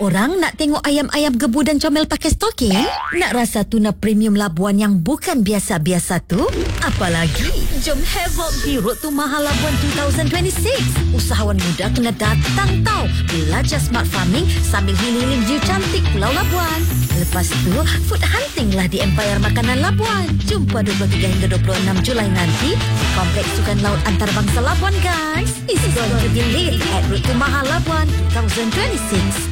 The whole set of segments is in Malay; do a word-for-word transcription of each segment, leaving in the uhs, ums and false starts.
Orang nak tengok ayam-ayam gebu dan comel pakai stokin? Nak rasa tuna premium Labuan yang bukan biasa-biasa tu? Apalagi, jom havoc di Road to Mahal Labuan dua ribu dua puluh enam. Usahawan muda kena datang tau. Belajar smart farming sambil hiling-hiling view cantik Pulau Labuan. Lepas tu, food hunting lah di Empire Makanan Labuan. Jumpa dua puluh tiga hingga dua puluh enam Julai nanti di Kompleks Sukan Laut Antarabangsa Labuan, guys. It's going to be lit at Road to Mahal Labuan dua ribu dua puluh enam.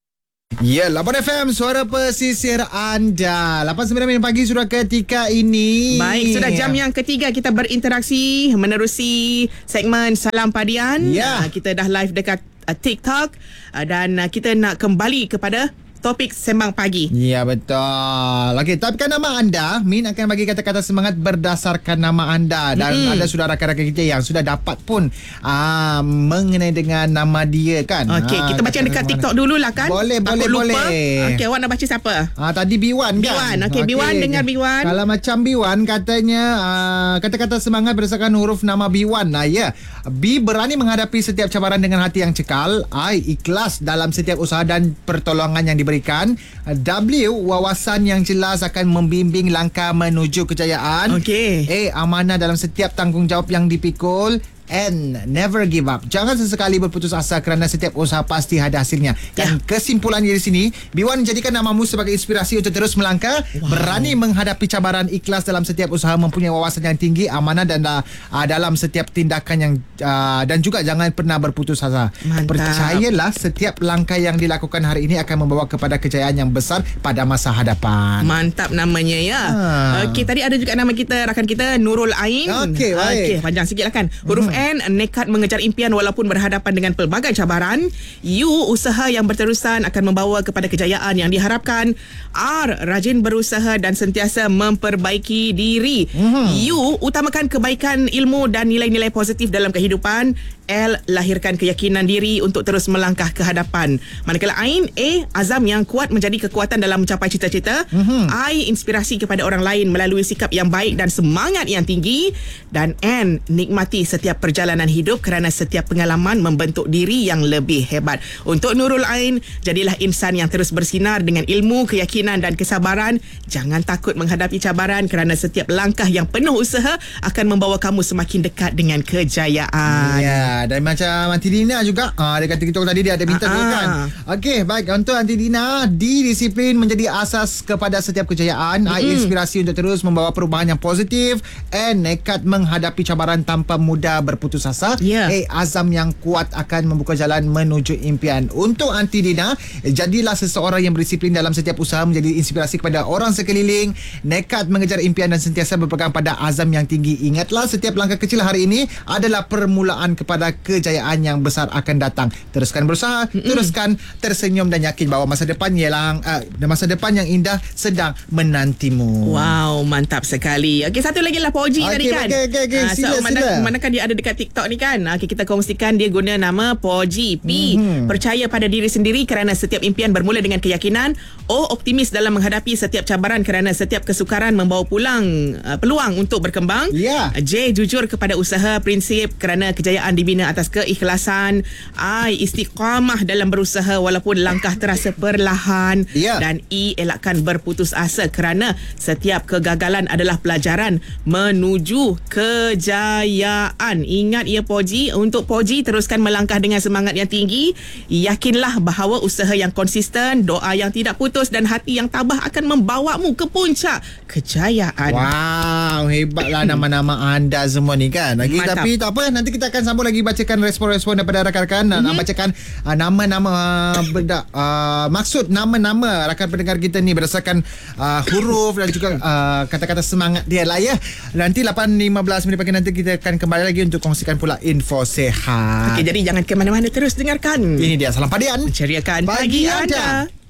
Ya, Labuan F M, suara pesisir anda. lapan sembilan minit pagi sudah ketika ini. Baik, sudah jam yang ketiga kita berinteraksi menerusi segmen Salam Padian. Ya. Uh, kita dah live dekat uh, TikTok uh, dan uh, kita nak kembali kepada topik Sembang Pagi. Ya, betul. Okey, tapkan nama anda. Min akan bagi kata-kata semangat berdasarkan nama anda. Dan mm-hmm. ada sudah rakan-rakan kita yang sudah dapat pun aa, mengenai dengan nama dia kan. Okey, aa, kita baca dekat TikTok dululah kan. Boleh, Takut boleh, lupa. boleh. Okey, awak nak baca siapa? Ah, tadi Biwan kan? Biwan. Okey, Biwan, dengar Biwan. Kalau macam Biwan katanya aa, kata-kata semangat berdasarkan huruf nama Biwan. Nah, ya. B, berani menghadapi setiap cabaran dengan hati yang cekal. I, ikhlas dalam setiap usaha dan pertolongan yang diberikan. W, wawasan yang jelas akan membimbing langkah menuju kejayaan. Okey. A, amanah dalam setiap tanggungjawab yang dipikul. And never give up. Jangan sesekali berputus asa kerana setiap usaha pasti ada hasilnya. Dan ya. Kesimpulannya di sini, Biwan jadikan namamu sebagai inspirasi untuk terus melangkah, wow. berani menghadapi cabaran, ikhlas dalam setiap usaha, mempunyai wawasan yang tinggi, amanah dan uh, dalam setiap tindakan yang uh, dan juga jangan pernah berputus asa. Mantap. Percayalah setiap langkah yang dilakukan hari ini akan membawa kepada kejayaan yang besar pada masa hadapan. Mantap namanya ya. Ha. Okey, tadi ada juga nama kita, rakan kita Nurul Ain. Okey, baik. Okey, panjang sikit lah kan. Huruf hmm. N, nekat mengejar impian walaupun berhadapan dengan pelbagai cabaran. U, usaha yang berterusan akan membawa kepada kejayaan yang diharapkan. R, rajin berusaha dan sentiasa memperbaiki diri. Mm-hmm. U, utamakan kebaikan ilmu dan nilai-nilai positif dalam kehidupan. L, lahirkan keyakinan diri untuk terus melangkah ke hadapan. Manakala Ain, A, azam yang kuat menjadi kekuatan dalam mencapai cita-cita. Mm-hmm. I, inspirasi kepada orang lain melalui sikap yang baik dan semangat yang tinggi. Dan N, nikmati setiap perjalanan hidup kerana setiap pengalaman membentuk diri yang lebih hebat. Untuk Nurul Ain, jadilah insan yang terus bersinar dengan ilmu, keyakinan dan kesabaran. Jangan takut menghadapi cabaran kerana setiap langkah yang penuh usaha akan membawa kamu semakin dekat dengan kejayaan. Ya, dan macam Aunty Dina juga, ah, dekat TikTok tadi dia ada minta juga kan. Okey, baik. Untuk Aunty Dina, D, disiplin menjadi asas kepada setiap kejayaan. Mm-hmm. I, inspirasi untuk terus membawa perubahan yang positif. N, nekat menghadapi cabaran tanpa mudah berputus asa. Yeah. A, azam yang kuat akan membuka jalan menuju impian. Untuk Aunty Dina, jadilah seseorang yang berdisiplin dalam setiap usaha, menjadi inspirasi kepada orang sekeliling, nekat mengejar impian dan sentiasa berpegang pada azam yang tinggi. Ingatlah, setiap langkah kecil hari ini adalah permulaan kepada kejayaan yang besar akan datang. Teruskan berusaha, Mm-mm. teruskan tersenyum dan yakin bahawa masa depan ialah uh, masa depan yang indah sedang menantimu. Wow, mantap sekali. Okey, satu lagi lah Poji okay, tadi kan. Okey, okey, okey. Uh, Sila, so, sila. mana, manakah dia ada dekat TikTok ni kan? Okey, kita kongsikan dia guna nama Poji. P, mm-hmm. percaya pada diri sendiri kerana setiap impian bermula dengan keyakinan. O, optimis dalam menghadapi setiap cabaran kerana setiap kesukaran membawa pulang uh, peluang untuk berkembang. Yeah. J, jujur kepada usaha, prinsip kerana kejayaan dibina atas keikhlasan. I, istiqamah dalam berusaha walaupun langkah terasa perlahan. Yeah. Dan E, elakkan berputus asa kerana setiap kegagalan adalah pelajaran menuju kejayaan. Ingat ya Poji, untuk Poji teruskan melangkah dengan semangat yang tinggi. Yakinlah bahawa usaha yang konsisten, doa yang tidak putus dan hati yang tabah akan membawamu ke puncak kejayaan. Wow, hebatlah nama-nama anda semua ni kan. Lagi Mantap. Tapi tak apa, nanti kita akan sambung lagi bacakan respon-respon daripada rakan-rakan. Mm-hmm. Nak bacakan uh, nama-nama uh, benda, uh, maksud nama-nama rakan pendengar kita ni berdasarkan uh, huruf dan juga uh, kata-kata semangat dia lah ya. Nanti lapan lima belas minit pagi nanti kita akan kembali lagi untuk kongsikan pula info sehat. Okey, jadi jangan ke mana-mana, terus dengarkan. Ini dia Salam Padian, Ceriakan pagi, pagi anda. anda.